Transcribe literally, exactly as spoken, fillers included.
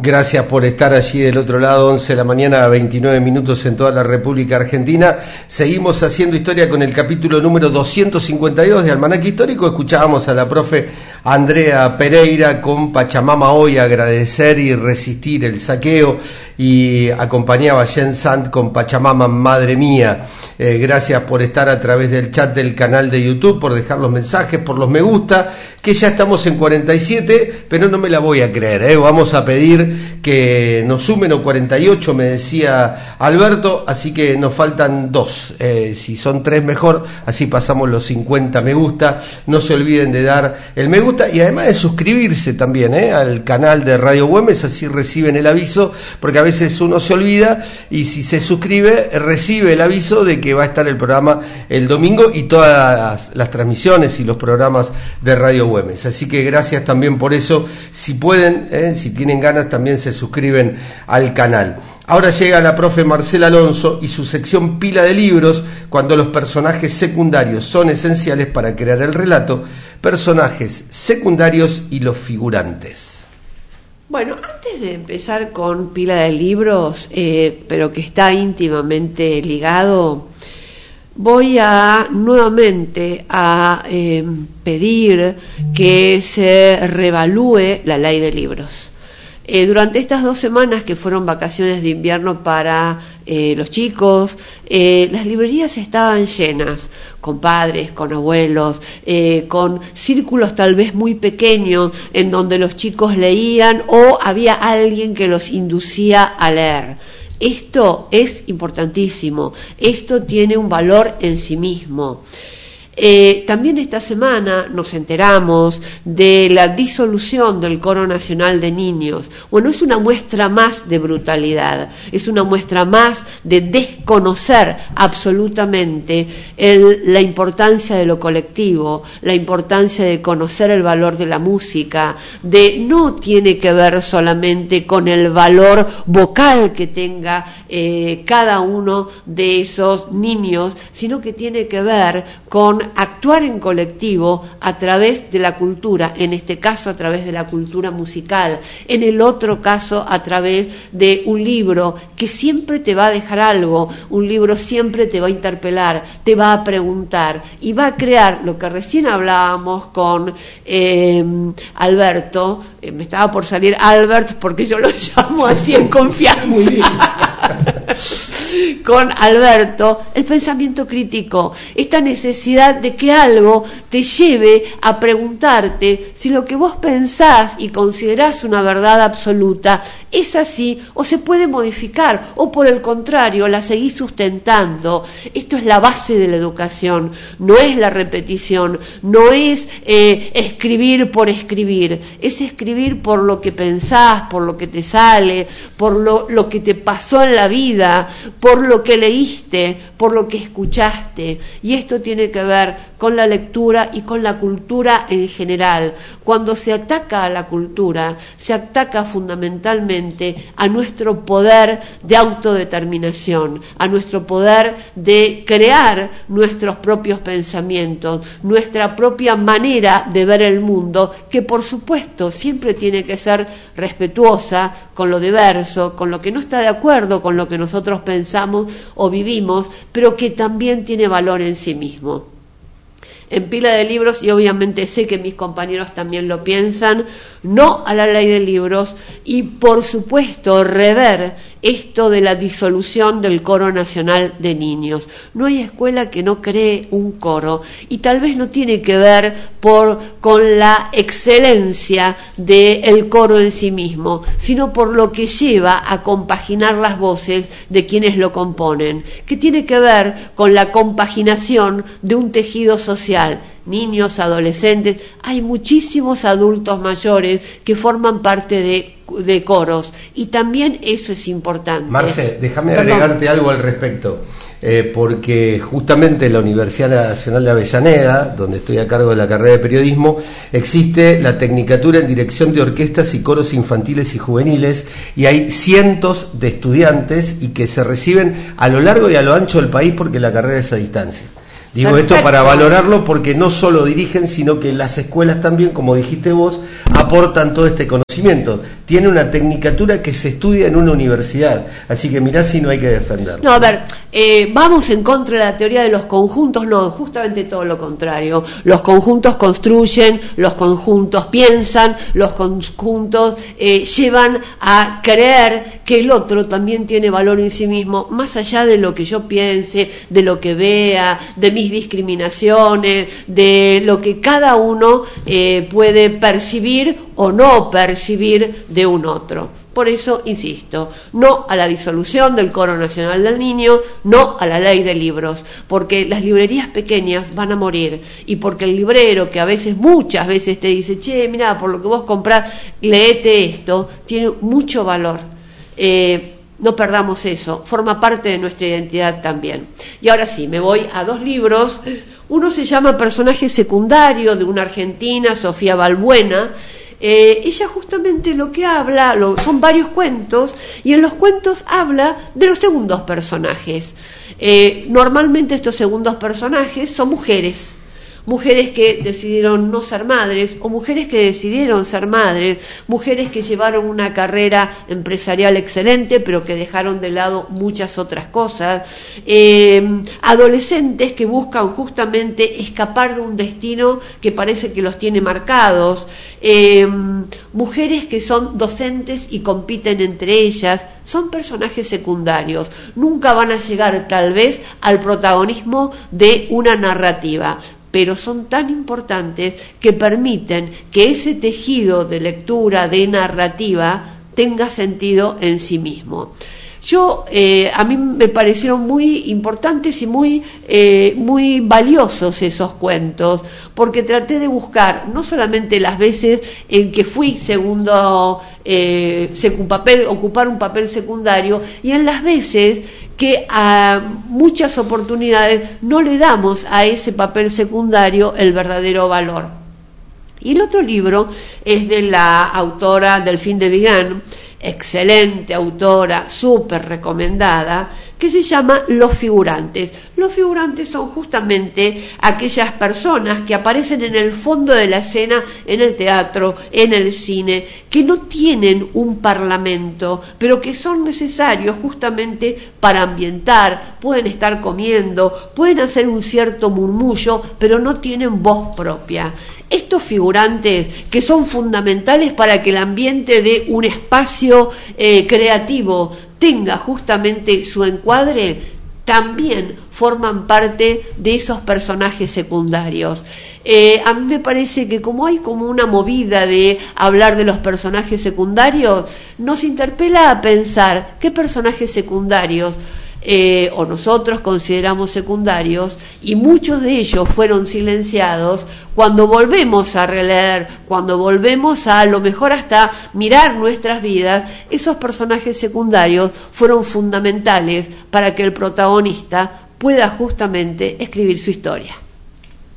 Gracias por estar allí del otro lado, once de la mañana, veintinueve minutos en toda la República Argentina. Seguimos haciendo historia con el capítulo número doscientos cincuenta y dos de Almanaque Histórico. Escuchábamos a la profe Andrea Pereira con Pachamama Hoy, agradecer y resistir el saqueo, y acompañaba a Jen Sant con Pachamama Madre Mía. Eh, gracias por estar a través del chat del canal de YouTube, por dejar los mensajes, por los me gusta, que ya estamos en cuarenta y siete, pero no me la voy a creer, ¿eh? Vamos a pedir que nos sumen, o cuarenta y ocho me decía Alberto, así que nos faltan dos, eh, si son tres mejor, así pasamos los cincuenta me gusta. No se olviden de dar el me gusta y además de suscribirse también eh, al canal de Radio Güemes, así reciben el aviso, porque a veces uno se olvida y si se suscribe recibe el aviso de que va a estar el programa el domingo y todas las, las transmisiones y los programas de Radio Güemes. Así que gracias también por eso. Si pueden, eh, si tienen ganas, también se suscriben al canal. Ahora llega la profe Marcela Alonso y su sección Pila de Libros, cuando los personajes secundarios son esenciales para crear el relato, personajes secundarios y los figurantes. Bueno, antes de empezar con Pila de Libros, eh, pero que está íntimamente ligado, voy a nuevamente a eh, pedir que se reevalúe la ley de libros. Eh, durante estas dos semanas que fueron vacaciones de invierno para eh, los chicos, eh, las librerías estaban llenas, con padres, con abuelos, eh, con círculos tal vez muy pequeños en donde los chicos leían o había alguien que los inducía a leer. Esto es importantísimo, esto tiene un valor en sí mismo. Eh, también esta semana nos enteramos de la disolución del Coro Nacional de Niños. Bueno, es una muestra más de brutalidad, es una muestra más de desconocer absolutamente el, la importancia de lo colectivo, la importancia de conocer el valor de la música, de no tiene que ver solamente con el valor vocal que tenga eh, cada uno de esos niños, sino que tiene que ver con actuar en colectivo a través de la cultura, en este caso a través de la cultura musical, en el otro caso a través de un libro que siempre te va a dejar algo, un libro siempre te va a interpelar, te va a preguntar y va a crear lo que recién hablábamos con eh, Alberto, eh, me estaba por salir Albert porque yo lo llamo así en confianza. Con Alberto, el pensamiento crítico, esta necesidad de que algo te lleve a preguntarte si lo que vos pensás y considerás una verdad absoluta es así o se puede modificar, o por el contrario la seguís sustentando. Esto es la base de la educación, no es la repetición, no es eh, escribir por escribir, es escribir por lo que pensás, por lo que te sale, por lo, lo que te pasó en la vida, por lo que leíste, por lo que escuchaste. Y esto tiene que ver con la lectura y con la cultura en general. Cuando se ataca a la cultura, se ataca fundamentalmente a nuestro poder de autodeterminación, a nuestro poder de crear nuestros propios pensamientos, nuestra propia manera de ver el mundo, que por supuesto siempre tiene que ser respetuosa con lo diverso, con lo que no está de acuerdo con lo que nosotros pensamos o vivimos, pero que también tiene valor en sí mismo. En Pila de Libros, y obviamente sé que mis compañeros también lo piensan, no a la ley de libros y por supuesto rever esto de la disolución del Coro Nacional de Niños. No hay escuela que no cree un coro, y tal vez no tiene que ver por, con la excelencia del coro en sí mismo, sino por lo que lleva a compaginar las voces de quienes lo componen, que tiene que ver con la compaginación de un tejido social. Niños, adolescentes, hay muchísimos adultos mayores que forman parte de, de coros, y también eso es importante. Marce, déjame agregarte algo al respecto, eh, porque justamente en la Universidad Nacional de Avellaneda, donde estoy a cargo de la carrera de periodismo, existe la Tecnicatura en Dirección de Orquestas y Coros Infantiles y Juveniles, y hay cientos de estudiantes y que se reciben a lo largo y a lo ancho del país, porque la carrera es a distancia. Digo Perfecto. Esto para valorarlo, porque no solo dirigen, sino que las escuelas también, como dijiste vos, aportan todo este conocimiento. tiene una tecnicatura que se estudia en una universidad, así que mirá si no hay que defenderlo. No, a ver, eh, vamos en contra de la teoría de los conjuntos, no, justamente todo lo contrario. Los conjuntos construyen, los conjuntos piensan, los conjuntos eh, llevan a creer que el otro también tiene valor en sí mismo, más allá de lo que yo piense, de lo que vea, de mis discriminaciones, de lo que cada uno eh, puede percibir o no percibir de un otro. Por eso, insisto, no a la disolución del Coro Nacional del Niño, no a la ley de libros, porque las librerías pequeñas van a morir, y porque el librero, que a veces, muchas veces te dice, che, mirá, por lo que vos comprás, leete esto, tiene mucho valor. Eh, no perdamos eso, forma parte de nuestra identidad también. Y ahora sí, me voy a dos libros. Uno se llama Personaje secundario, de una argentina, Sofía Balbuena. Eh, ella justamente lo que habla, lo, son varios cuentos, y en los cuentos habla de los segundos personajes. Eh, normalmente estos segundos personajes son mujeres, mujeres que decidieron no ser madres, o mujeres que decidieron ser madres, mujeres que llevaron una carrera empresarial excelente, pero que dejaron de lado muchas otras cosas, eh, adolescentes que buscan justamente escapar de un destino que parece que los tiene marcados, eh, mujeres que son docentes y compiten entre ellas. Son personajes secundarios, nunca van a llegar tal vez al protagonismo de una narrativa, pero son tan importantes que permiten que ese tejido de lectura, de narrativa, tenga sentido en sí mismo. Yo, eh, a mí me parecieron muy importantes y muy, eh, muy valiosos esos cuentos, porque traté de buscar, no solamente las veces en que fui segundo, eh, un papel, ocupar un papel secundario, y en las veces que a muchas oportunidades no le damos a ese papel secundario el verdadero valor. Y el otro libro es de la autora Delphine de Vigan, excelente autora, súper recomendada, que se llama Los Figurantes. Los figurantes son justamente aquellas personas que aparecen en el fondo de la escena, en el teatro, en el cine, que no tienen un parlamento, pero que son necesarios justamente para ambientar, pueden estar comiendo, pueden hacer un cierto murmullo, pero no tienen voz propia. Estos figurantes, que son fundamentales para que el ambiente de un espacio eh, creativo tenga justamente su encuadre, también forman parte de esos personajes secundarios. Eh, a mí me parece que como hay como una movida de hablar de los personajes secundarios, nos interpela a pensar qué personajes secundarios Eh, o nosotros consideramos secundarios, y muchos de ellos fueron silenciados. Cuando volvemos a releer, cuando volvemos a, a lo mejor hasta mirar nuestras vidas, esos personajes secundarios fueron fundamentales para que el protagonista pueda justamente escribir su historia.